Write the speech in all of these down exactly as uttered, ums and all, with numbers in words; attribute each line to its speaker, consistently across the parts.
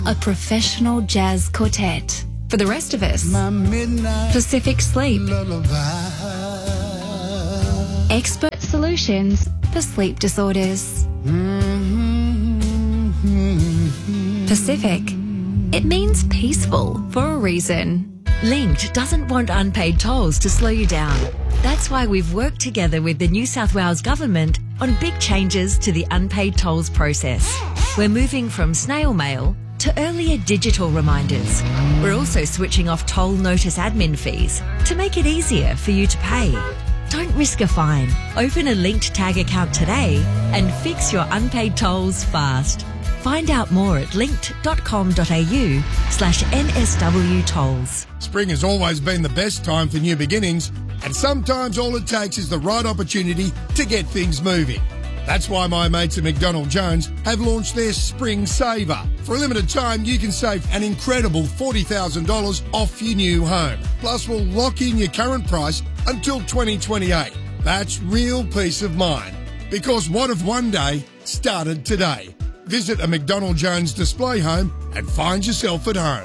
Speaker 1: a professional jazz quartet. For the rest of us, Pacific Sleep. Lullaby. Expert solutions for sleep disorders. Mm-hmm. Pacific. It means peaceful for a reason.
Speaker 2: Linked doesn't want unpaid tolls to slow you down. That's why we've worked together with the New South Wales Government on big changes to the unpaid tolls process. We're moving from snail mail to earlier digital reminders. We're also switching off toll notice admin fees to make it easier for you to pay. Don't risk a fine. Open a Linked Tag account today and fix your unpaid tolls fast. Find out more at linked.com.au slash NSW tolls.
Speaker 3: Spring has always been the best time for new beginnings, and sometimes all it takes is the right opportunity to get things moving. That's why my mates at McDonald Jones have launched their Spring Saver. For a limited time, you can save an incredible forty thousand dollars off your new home. Plus, we'll lock in your current price until twenty twenty-eight. That's real peace of mind. Because what if one day started today? Visit a McDonald Jones display home and find yourself at home.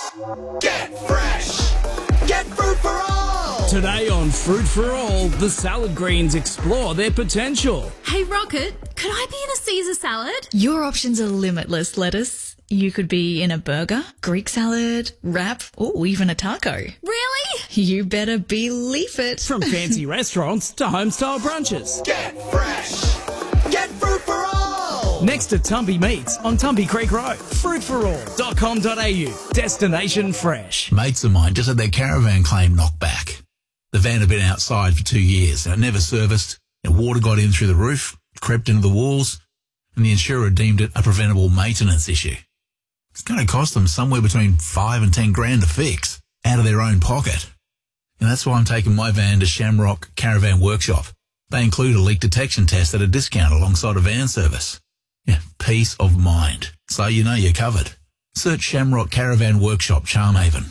Speaker 4: Get fresh! Get fruit for all!
Speaker 5: Today on Fruit for All, the salad greens explore their potential.
Speaker 6: Hey, Rocket, could I be in a Caesar salad?
Speaker 7: Your options are limitless, lettuce. You could be in a burger, Greek salad, wrap, or even a taco.
Speaker 6: Really?
Speaker 7: You better believe it.
Speaker 5: From fancy restaurants to home-style brunches.
Speaker 4: Get fresh! Get fruit for all!
Speaker 5: Next to Tumbie Meats on Tumbie Creek Road. fruit for all dot com dot a u. Destination fresh.
Speaker 8: Mates of mine just had their caravan claim knocked back. The van had been outside for two years and it never serviced. And water got in through the roof, crept into the walls, and the insurer deemed it a preventable maintenance issue. It's going to cost them somewhere between five and ten grand to fix out of their own pocket. And that's why I'm taking my van to Shamrock Caravan Workshop. They include a leak detection test at a discount alongside a van service. Yeah, peace of mind. So you know you're covered. Search Shamrock Caravan Workshop, Charmhaven.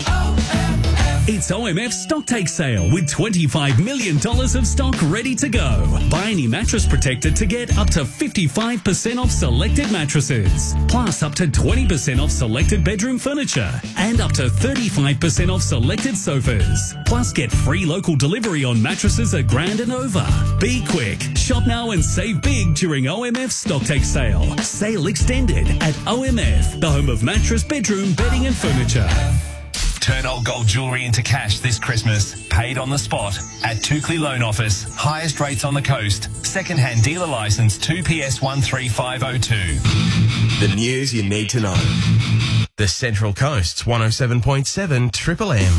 Speaker 9: It's O M F Stocktake Sale with twenty-five million dollars of stock ready to go. Buy any mattress protector to get up to fifty-five percent off selected mattresses, plus up to twenty percent off selected bedroom furniture and up to thirty-five percent off selected sofas. Plus get free local delivery on mattresses a grand and over. Be quick. Shop now and save big during O M F Stocktake Sale. Sale extended at O M F, the home of mattress, bedroom, bedding and furniture.
Speaker 10: Turn old gold jewellery into cash this Christmas. Paid on the spot at Tukley Loan Office. Highest rates on the coast. Second-hand dealer licence two P S one three five oh two.
Speaker 11: The news you need to know. The Central Coast's one oh seven point seven Triple M.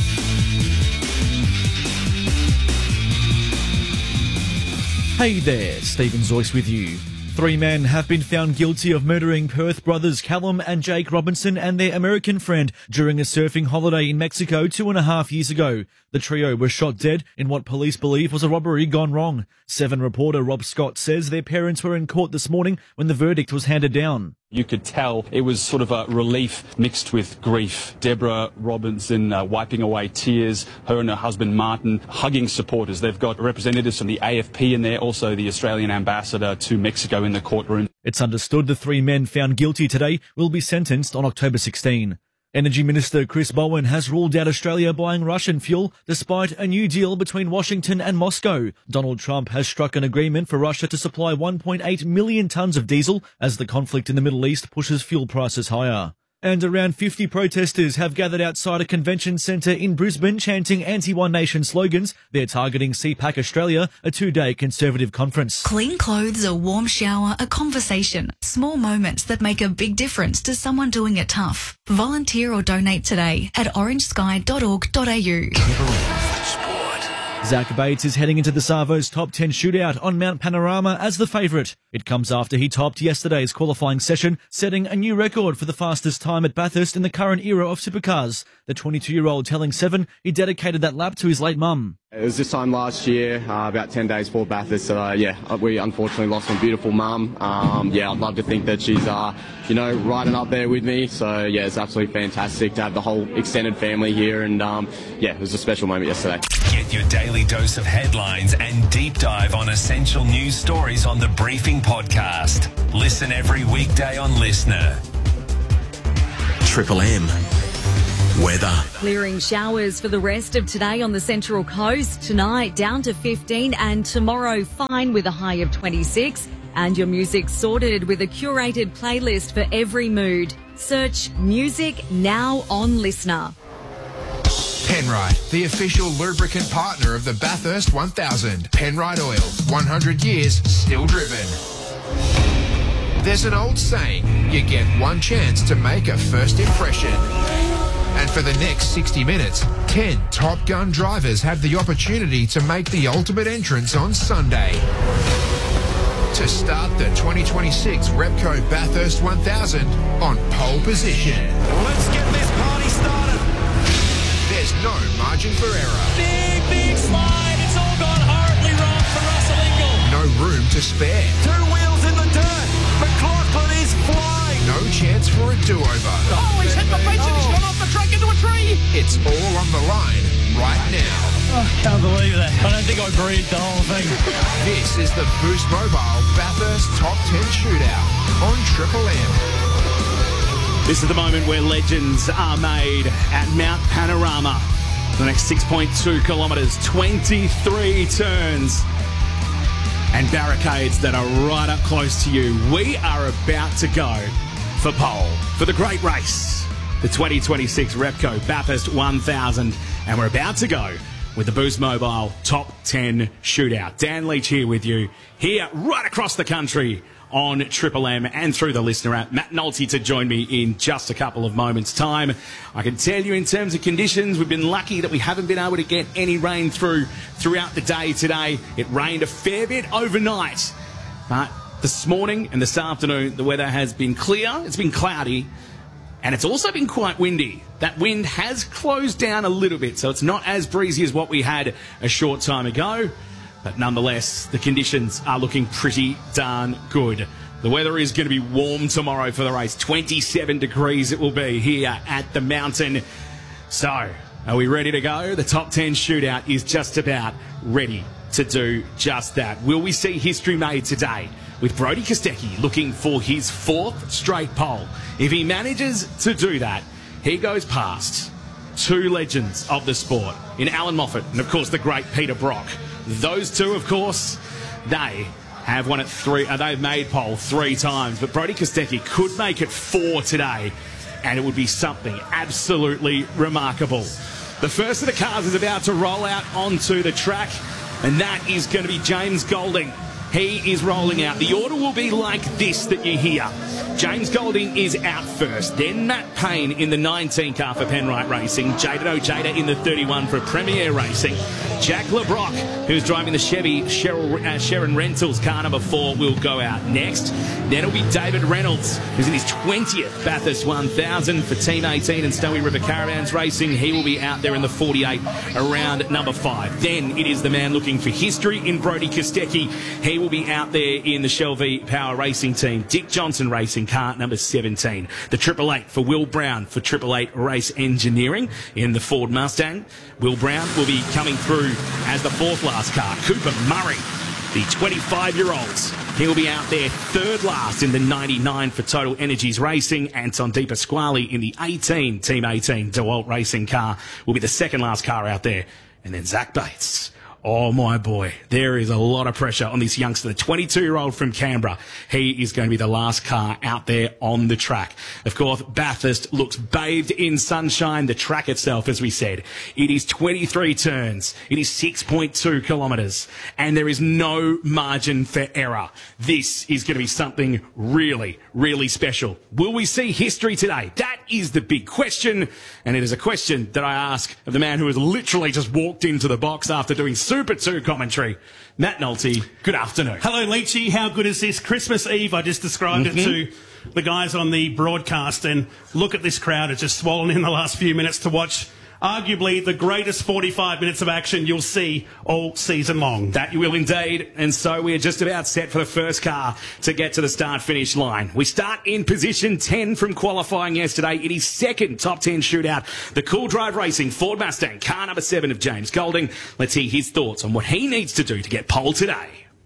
Speaker 12: Hey there, Stephen Zoyce with you. Three men have been found guilty of murdering Perth brothers Callum and Jake Robinson and their American friend during a surfing holiday in Mexico two and a half years ago. The trio were shot dead in what police believe was a robbery gone wrong. Seven reporter Rob Scott says their parents were in court this morning when the verdict was handed down.
Speaker 13: You could tell it was sort of a relief mixed with grief. Deborah Robinson uh, wiping away tears, her and her husband Martin hugging supporters. They've got representatives from the A F P in there, also the Australian ambassador to Mexico in the courtroom.
Speaker 12: It's understood the three men found guilty today will be sentenced on October sixteenth. Energy Minister Chris Bowen has ruled out Australia buying Russian fuel despite a new deal between Washington and Moscow. Donald Trump has struck an agreement for Russia to supply one point eight million tonnes of diesel as the conflict in the Middle East pushes fuel prices higher. And around fifty protesters have gathered outside a convention centre in Brisbane chanting anti-One Nation slogans. They're targeting C PAC Australia, a two-day Conservative conference.
Speaker 7: Clean clothes, a warm shower, a conversation. Small moments that make a big difference to someone doing it tough. Volunteer or donate today at orange sky dot org dot a u.
Speaker 12: Zach Bates is heading into the Savo's top ten shootout on Mount Panorama as the favourite. It comes after he topped yesterday's qualifying session, setting a new record for the fastest time at Bathurst in the current era of supercars. The twenty-two-year-old telling Seven he dedicated that lap to his late mum.
Speaker 14: It was this time last year, uh, about ten days before Bathurst, so uh, yeah, we unfortunately lost my beautiful mum. Um, yeah, I'd love to think that she's, uh, you know, riding up there with me, so yeah, it's absolutely fantastic to have the whole extended family here, and um, yeah, it was a special moment yesterday.
Speaker 10: Get your daily dose of headlines and deep dive on essential news stories on the Briefing Podcast. Listen every weekday on Listener.
Speaker 11: Triple M. Weather.
Speaker 15: Clearing showers for the rest of today on the Central Coast. Tonight down to fifteen and tomorrow fine with a high of twenty-six. And your music sorted with a curated playlist for every mood. Search Music Now on Listener.
Speaker 16: Penrite, the official lubricant partner of the Bathurst one thousand. Penrite Oil, one hundred years, still driven. There's an old saying, you get one chance to make a first impression. And for the next sixty minutes, ten Top Gun drivers have the opportunity to make the ultimate entrance on Sunday. To start the twenty twenty-six Repco Bathurst one thousand on pole position.
Speaker 4: Let's get this party started.
Speaker 16: There's no margin for error.
Speaker 4: Big, big slide. It's all gone horribly wrong for Russell Ingall.
Speaker 16: No room to spare.
Speaker 4: Two wheels in the dirt. McLaughlin is flying.
Speaker 16: No chance for a do-over.
Speaker 4: Oh, he's hit the bench and he's gone off the track into a tree.
Speaker 16: It's all on the line right now.
Speaker 17: Oh, can't believe that. I don't think I breathed the whole thing.
Speaker 16: This is the Boost Mobile Bathurst Top ten Shootout on Triple M.
Speaker 18: This is the moment where legends are made at Mount Panorama. The next six point two kilometres, twenty-three turns and barricades that are right up close to you. We are about to go for pole for the great race, the twenty twenty-six Repco Bathurst one thousand, and we're about to go with the Boost Mobile Top ten Shootout. Dan Leach here with you, here right across the country on Triple M and through the listener app. Matt Nolte to join me in just a couple of moments' time. I can tell you in terms of conditions, we've been lucky that we haven't been able to get any rain through throughout the day today. It rained a fair bit overnight, but this morning and this afternoon, the weather has been clear, it's been cloudy, and it's also been quite windy. That wind has closed down a little bit, so it's not as breezy as what we had a short time ago. But nonetheless, the conditions are looking pretty darn good. The weather is going to be warm tomorrow for the race. twenty-seven degrees it will be here at the mountain. So, are we ready to go? The top ten shootout is just about ready to do just that. Will we see history made today with Brodie Kostecki looking for his fourth straight pole? If he manages to do that, he goes past two legends of the sport in Alan Moffat and, of course, the great Peter Brock. Those two, of course, they have won it three. Uh, they've made pole three times, but Brodie Kostecki could make it four today, and it would be something absolutely remarkable. The first of the cars is about to roll out onto the track, and that is going to be James Golding. He is rolling out. The order will be like this that you hear. James Golding is out first. Then Matt Payne in the nineteen car for Penrite Racing. Jaden Ojeda in the thirty-one for Premier Racing. Jack LeBrock, who's driving the Chevy Cheryl, uh, Sharon Rentals car number four, will go out next. Then it'll be David Reynolds, who's in his twentieth Bathurst one thousand for Team eighteen and Snowy River Caravans Racing. He will be out there in the forty-eight around number five. Then it is the man looking for history in Brodie Kostecki. He will be out there in the Shelby Power Racing team. Dick Johnson Racing car number seventeen. The Triple Eight for Will Brown for Triple Eight Race Engineering in the Ford Mustang. Will Brown will be coming through as the fourth last car. Cooper Murray, the twenty-five-year-olds. He'll be out there third last in the ninety-nine for Total Energies Racing. Anton Di Pasquale in the eighteen, Team eighteen DeWalt Racing car will be the second last car out there. And then Zach Bates. Oh, my boy, there is a lot of pressure on this youngster, the twenty-two-year-old from Canberra. He is going to be the last car out there on the track. Of course, Bathurst looks bathed in sunshine. The track itself, as we said, it is twenty-three turns. It is six point two kilometres, and there is no margin for error. This is going to be something really, really special. Will we see history today? That is the big question, and it is a question that I ask of the man who has literally just walked into the box after doing Super two commentary. Matt Nolte, good afternoon.
Speaker 19: Hello, Leachy. How good is this? Christmas Eve, I just described mm-hmm. it to the guys on the broadcast, and look at this crowd. It's just swollen in the last few minutes to watch arguably the greatest forty-five minutes of action you'll see all season long.
Speaker 18: That you will indeed. And so we are just about set for the first car to get to the start-finish line. We start in position ten from qualifying yesterday. It is second top ten shootout. The Cool Drive Racing Ford Mustang, car number seven of James Golding. Let's hear his thoughts on what he needs to do to get pole today.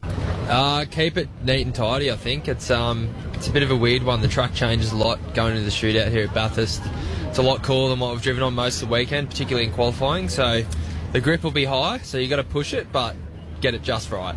Speaker 20: Uh, keep it neat and tidy, I think. It's um, it's a bit of a weird one. The track changes a lot going into the shootout here at Bathurst. It's a lot cooler than what we've driven on most of the weekend, particularly in qualifying. So the grip will be high, so you got to push it, but get it just right.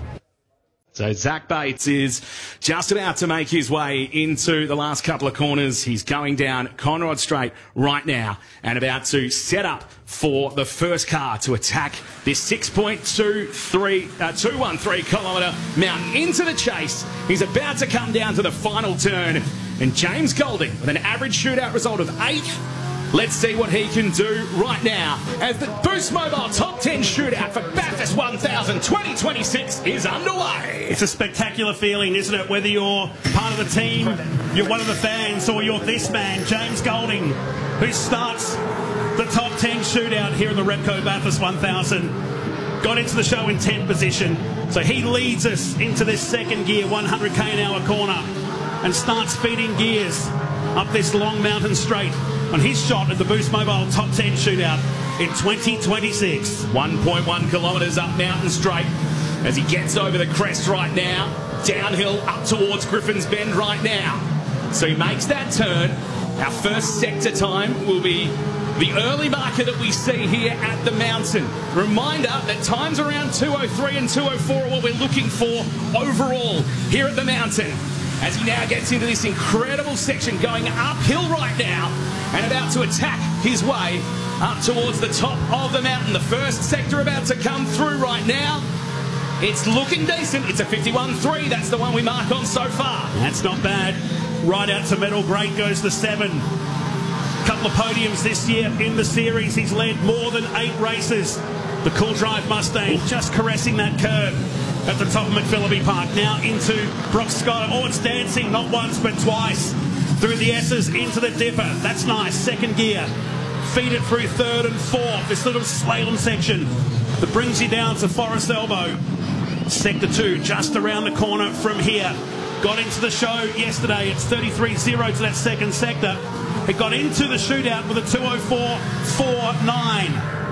Speaker 18: So Zach Bates is just about to make his way into the last couple of corners. He's going down Conrod Straight right now and about to set up for the first car to attack this six point two three, uh, two one three kilometre mountain into the chase. He's about to come down to the final turn, and James Golding with an average shootout result of eighth. Let's see what he can do right now as the Boost Mobile Top ten Shootout for Bathurst one thousand twenty twenty-six is underway.
Speaker 19: It's a spectacular feeling, isn't it? Whether you're part of the team, you're one of the fans, or you're this man, James Golding, who starts the Top ten Shootout here in the Repco Bathurst one thousand. Got into the show in tenth position, so he leads us into this second gear, one hundred k an hour corner, and starts feeding gears up this long mountain straight on his shot at the Boost Mobile Top ten Shootout in twenty twenty-six.
Speaker 18: one point one kilometres up Mountain Straight as he gets over the crest right now. Downhill up towards Griffin's Bend right now. So he makes that turn. Our first sector time will be the early marker that we see here at the mountain. Reminder that times around two oh three and two oh four are what we're looking for overall here at the mountain. As he now gets into this incredible section going uphill right now and about to attack his way up towards the top of the mountain. The first sector about to come through right now. It's looking decent. It's a fifty-one three. That's the one we mark on so far.
Speaker 19: That's not bad. Right out to Metal Great goes the seven. Couple of podiums this year in the series. He's led more than eight races. The Cool Drive Mustang just caressing that curve at the top of McPhilliby Park. Now into Brock Scott. Oh, it's dancing, not once but twice. Through the S's into the Dipper. That's nice. Second gear. Feed it through third and fourth. This little slalom section that brings you down to Forest Elbow. Sector two, just around the corner from here. Got into the show yesterday. It's thirty-three zero to that second sector. It got into the shootout with a two oh four forty-nine.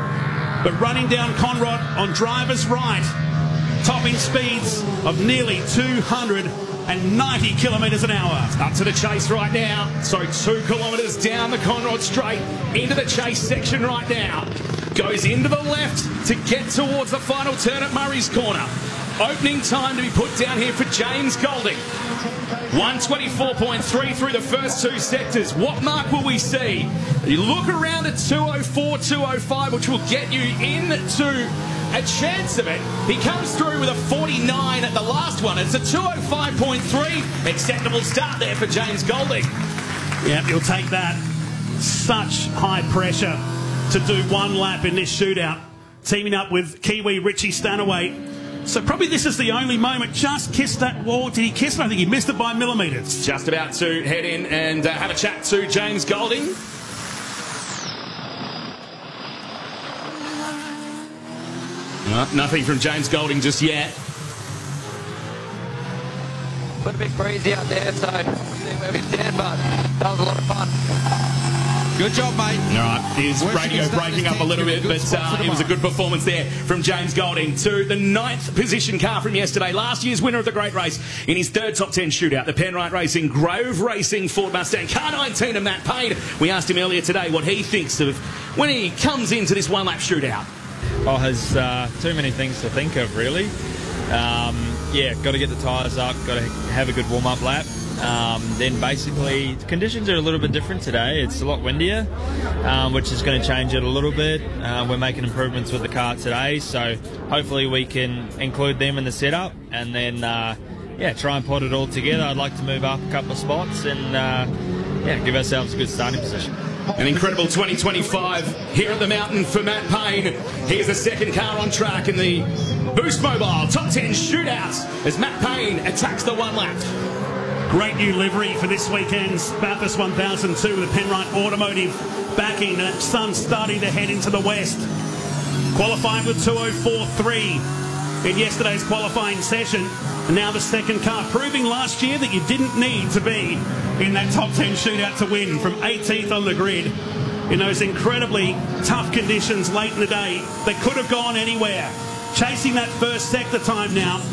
Speaker 19: But running down Conrod on driver's right, topping speeds of nearly two hundred ninety kilometres an hour.
Speaker 18: Up to the chase right now. So two kilometres down the Conrod Straight into the chase section right now. Goes into the left to get towards the final turn at Murray's Corner. Opening time to be put down here for James Golding. one twenty-four point three through the first two sectors. What mark will we see? You look around at two oh four, two oh five, which will get you into a chance of it. He comes through with a forty-nine at the last one. It's a two oh five point three. Acceptable start there for James Golding.
Speaker 19: Yep, you'll take that. Such high pressure to do one lap in this shootout. Teaming up with Kiwi Richie Stanaway. So probably this is the only moment. Just kissed that wall. Did he kiss it? I think he missed it by millimetres.
Speaker 18: Just about to head in and uh, have a chat to James Golding. Uh, nothing from James Golding just yet.
Speaker 20: Put a bit breezy out there, so we'll see where we stand, but that was a lot of fun.
Speaker 18: Good job, mate. All right, his radio breaking up a little bit, but uh, it was a good performance there from James Golding to the ninth position car from yesterday. Last year's winner of the Great Race in his third top ten shootout, the Penrite Racing Grove Racing Ford Mustang. Car nineteen of Matt Payne. We asked him earlier today what he thinks of when he comes into this one-lap shootout.
Speaker 21: Oh, has uh, too many things to think of, really. Um, yeah, got to get the tyres up, got to have a good warm-up lap. Um, then basically conditions are a little bit different today. It's a lot windier, um, which is going to change it a little bit. Uh, we're making improvements with the car today, so hopefully we can include them in the setup and then uh, yeah, try and put it all together. I'd like to move up a couple of spots and uh, yeah, give ourselves a good starting position.
Speaker 18: An incredible twenty twenty-five here at the mountain for Matt Payne. Here's the second car on track in the Boost Mobile Top ten Shootout as Matt Payne attacks the one lap.
Speaker 19: Great new livery for this weekend's Bathurst one thousand two with the Penrite Automotive backing. The sun starting to head into the west. Qualifying with two oh four three in yesterday's qualifying session. And now the second car, proving last year that you didn't need to be in that top ten shootout to win, from eighteenth on the grid in those incredibly tough conditions late in the day. They could have gone anywhere. Chasing that first sector time now.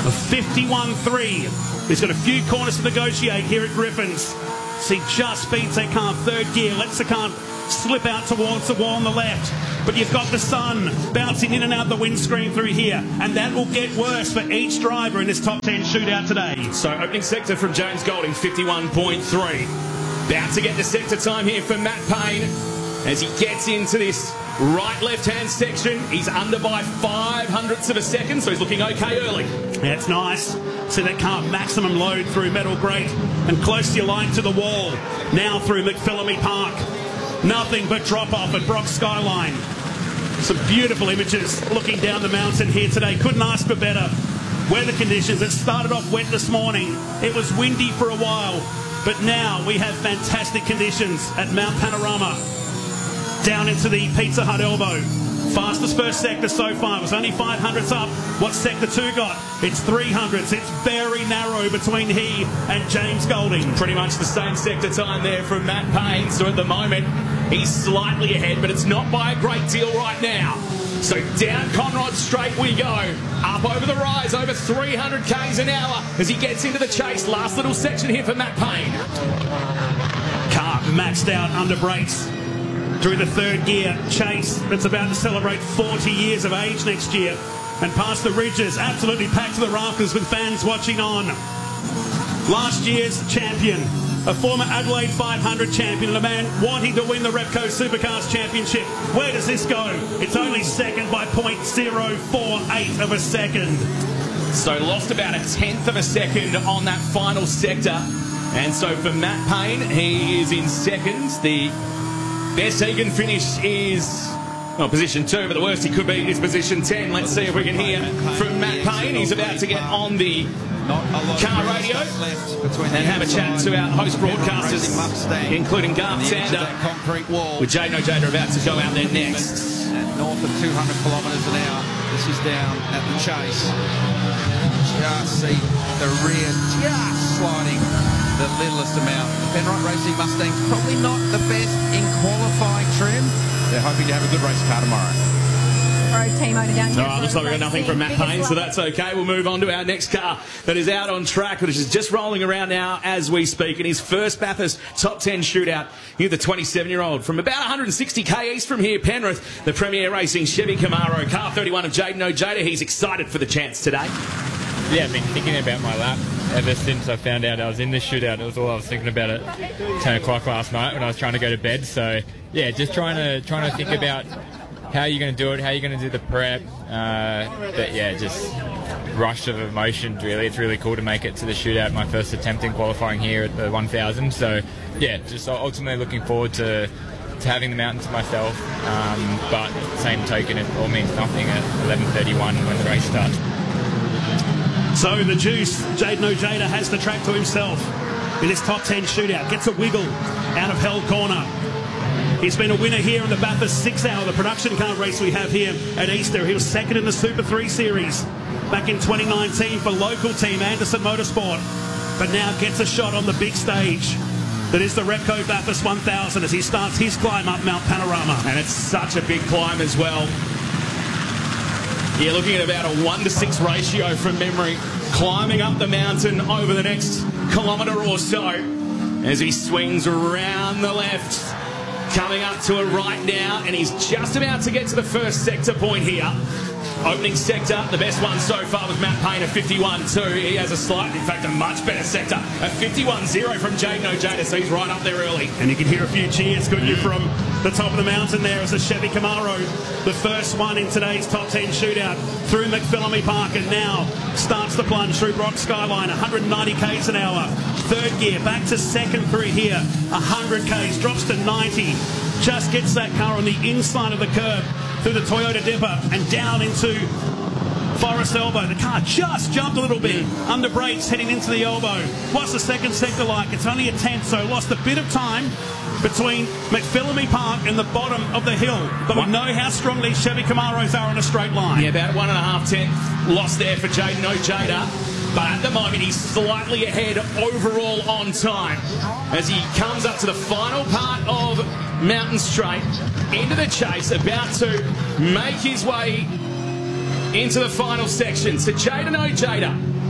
Speaker 19: of fifty-one three. He's got a few corners to negotiate here at Griffins. So he just beats that car third gear, lets the car slip out towards the wall on the left. But you've got the sun bouncing in and out the windscreen through here, and that will get worse for each driver in this top ten shootout today.
Speaker 18: So opening sector from James Golding, fifty-one point three. About to get the sector time here for Matt Payne as he gets into this right left-hand section. He's under by five hundredths of a second, so he's looking okay early.
Speaker 19: That's nice. See that car maximum load through Metal Grate and close to your line to the wall. Now through McPhillamy Park. Nothing but drop-off at Brock Skyline. Some beautiful images looking down the mountain here today. Couldn't ask for better. Weather conditions, it started off wet this morning. It was windy for a while, but now we have fantastic conditions at Mount Panorama. Down into the Pizza Hut elbow. Fastest first sector so far. It was only five hundredths up. What's sector two got? It's three hundredths. It's very narrow between he and James Golding.
Speaker 18: Pretty much the same sector time there from Matt Payne. So at the moment, he's slightly ahead, but it's not by a great deal right now. So down Conrod Straight we go. Up over the rise, over three hundred k's an hour as he gets into the chase. Last little section here for Matt Payne.
Speaker 19: Car maxed out under brakes. Through the third gear, Chase, that's about to celebrate forty years of age next year. And past the ridges, absolutely packed to the rafters with fans watching on. Last year's champion, a former Adelaide five hundred champion, and a man wanting to win the Repco Supercars Championship. Where does this go? It's only second by point zero four eight of a second.
Speaker 18: So lost about a tenth of a second on that final sector. And so for Matt Payne, he is in second. The best he can finish is, well, position two, but the worst he could be is position ten. Let's see if we can hear from Matt Payne. He's about to get on the car radio and have a chat to our host broadcasters, including Garth Sander, with Jaden Ojeda about to go out there next.
Speaker 1: At north of two hundred kilometres an hour, this is down at the chase. Just see the rear just sliding the littlest amount. The Penrite Racing Mustangs probably not the best in qualifying trim. They're hoping to have a good race car tomorrow.
Speaker 6: Road team owner down here.
Speaker 18: All right, looks like we've got nothing from Matt Payne, so that's okay. We'll move on to our next car that is out on track, which is just rolling around now as we speak. In his first Bathurst top ten shootout, here the twenty-seven-year-old from about one hundred sixty k east from here, Penrith, the Premier Racing Chevy Camaro, car thirty-one of Jaden Ojeda. He's excited for the chance today.
Speaker 21: Yeah, I've been thinking about my lap ever since I found out I was in this shootout. It was all I was thinking about at ten o'clock last night when I was trying to go to bed. So, yeah, just trying to trying to think about how you're going to do it, how you're going to do the prep. Uh, but, yeah, just rush of emotions, really. It's really cool to make it to the shootout, my first attempt in qualifying here at the one thousand. So, yeah, just ultimately looking forward to, to having the mountain to myself. Um, but same token, it all means nothing at eleven thirty-one when the race starts.
Speaker 19: So the juice, Jaden Ojeda has the track to himself in his top ten shootout. Gets a wiggle out of Hell Corner. He's been a winner here in the Bathurst six hour, the production car race we have here at Easter. He was second in the Super three Series back in twenty nineteen for local team Anderson Motorsport, but now gets a shot on the big stage that is the Repco Bathurst one thousand as he starts his climb up Mount Panorama.
Speaker 18: And it's such a big climb as well. You're looking at about a one to six ratio from memory, climbing up the mountain over the next kilometre or so as he swings around the left, coming up to a right now, and he's just about to get to the first sector point here. Opening sector, the best one so far was Matt Payne at fifty-one two. He has a slight, in fact, a much better sector at fifty-one zero from Jaden Ojeda, so he's right up there early.
Speaker 19: And you can hear a few cheers, couldn't you, from the top of the mountain there as the Chevy Camaro, the first one in today's top ten shootout, through McPhillamy Park, and now starts the plunge through Brock Skyline, one hundred ninety k's an hour. Third gear, back to second through here, one hundred k's, drops to ninety. Just gets that car on the inside of the curb through the Toyota Dipper and down into Forest Elbow. The car just jumped a little bit under brakes heading into the elbow. What's the second sector like? It's only a tenth, so lost a bit of time between McPhillamy Park and the bottom of the hill. But we know how strong these Chevy Camaros are in a straight line.
Speaker 18: Yeah, about one and a half tenth lost there for Jaden Ojeda. But at the moment, he's slightly ahead overall on time as he comes up to the final part of Mountain Straight, into the chase, about to make his way into the final section. So Jaden Ojeda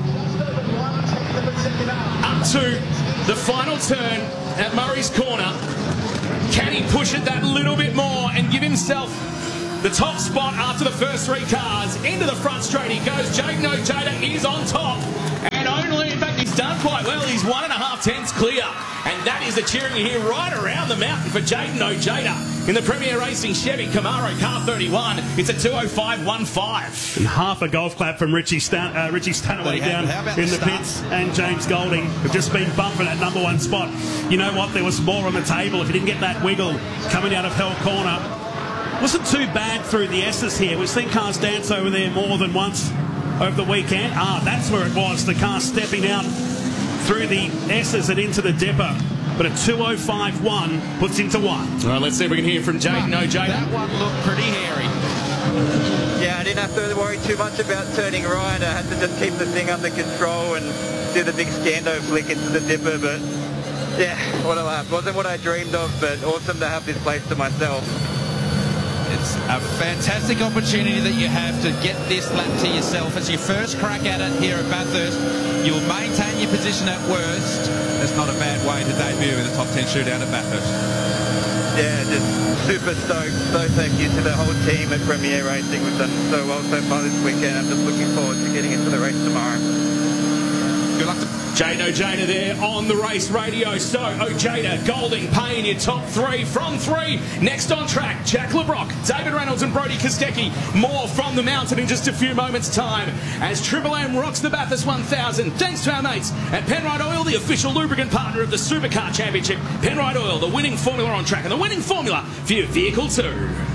Speaker 2: Up to the final turn at Murray's Corner. Can he push it that little bit more and give himself the top spot after the first three cars? Into the front straight he goes. Jaden Ojeda is on top. And only, in fact, he's done quite well. He's one and a half tenths clear. And that is the cheering you hear right around the mountain for Jaden Ojeda in the Premier Racing Chevy Camaro Car thirty-one. It's a two oh five one five.
Speaker 19: And half a golf clap from Richie, Stan- uh, Richie Stanaway down in the, the pits, and James Golding have just been bumped for that number one spot. You know what? There was more on the table. If he didn't get that wiggle coming out of Hell Corner, wasn't too bad through the S's here. We've seen cars dance over there more than once over the weekend. Ah, that's where it was. The car stepping out through the S's and into the depot. But a two oh five one puts him to one.
Speaker 2: All right, let's see if we can hear from Jaden Ojeda.
Speaker 1: That one looked pretty hairy.
Speaker 22: Yeah, I didn't have to worry too much about turning right. I had to just keep the thing under control and do the big Scando flick into the dipper. But yeah, what a lap. Wasn't what I dreamed of, but awesome to have this place to myself.
Speaker 1: It's a fantastic opportunity that you have to get this lap to yourself. It's your first crack at it here at Bathurst. You'll maintain your position at worst. That's not a bad way to debut in the top ten shootout at Bathurst.
Speaker 22: Yeah, just super stoked. So thank you to the whole team at Premier Racing. We've done so well so far this weekend. I'm just looking forward to getting into the race tomorrow.
Speaker 1: Good luck to
Speaker 2: Jaden Ojeda there on the race radio. So Ojeda, Golding, Payne, your top three from three. Next on track, Jack LeBrock, David Reynolds and Brody Kostecki. More from the mountain in just a few moments' time as Triple M rocks the Bathurst one thousand. Thanks to our mates at Penrite Oil, the official lubricant partner of the Supercar Championship. Penrite Oil, the winning formula on track and the winning formula for your vehicle too.